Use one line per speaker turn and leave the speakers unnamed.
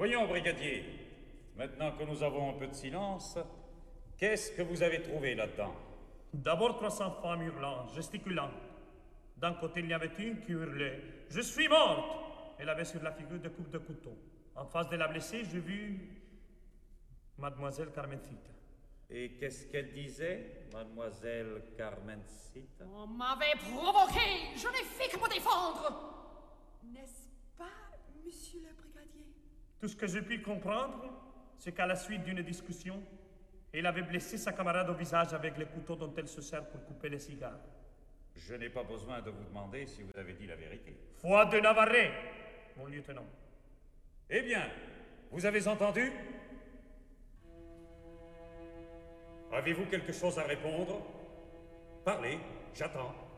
Voyons, brigadier, maintenant que nous avons un peu de silence, qu'est-ce que vous avez trouvé là-dedans?
D'abord 300 femmes hurlant, gesticulant. D'un côté, il y avait une qui hurlait « Je suis morte !» Elle avait sur la figure des coupes de couteau. En face de la blessée, j'ai vu Mademoiselle Carmencita.
Et qu'est-ce qu'elle disait, Mademoiselle Carmencita?
On m'avait provoqué, je n'ai fait que me défendre.
N'est-ce pas, monsieur le brigadier?
Tout ce que j'ai pu comprendre, c'est qu'à la suite d'une discussion, elle avait blessé sa camarade au visage avec le couteau dont elle se sert pour couper les cigares.
Je n'ai pas besoin de vous demander si vous avez dit la vérité.
Foi de Navarre, mon lieutenant.
Eh bien, vous avez entendu? Avez-vous quelque chose à répondre? Parlez, j'attends.